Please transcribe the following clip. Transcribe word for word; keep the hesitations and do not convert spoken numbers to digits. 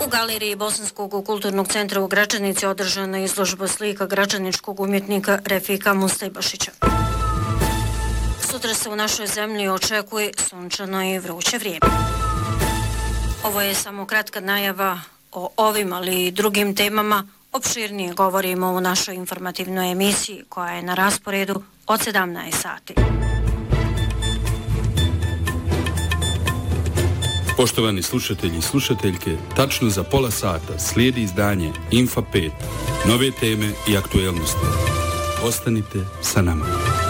U galeriji Bosanskog kulturnog centra u Gračanici održana je izložba slika gračaničkog umjetnika Refika Mustajbašića. Sutra se u našoj zemlji očekuje sunčano i vruće vrijeme. Ovo je samo kratka najava o ovim, ali i drugim temama. Opširnije govorimo u našoj informativnoj emisiji koja je na rasporedu od sedamnaest sati. Poštovani slušatelji i slušateljke, tačno za pola sata slijedi izdanje Infa pet, nove teme i aktuelnosti. Ostanite sa nama.